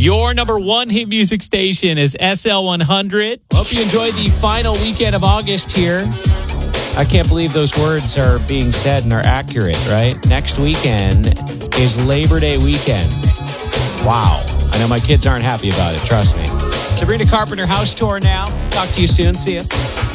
Your number one hit music station is SL100. Hope you enjoyed the final weekend of August here. I can't believe those words are being said and are accurate, right? Next weekend is Labor Day weekend. Wow. I know my kids aren't happy about it, trust me. Sabrina Carpenter house tour now. Talk to you soon. See ya.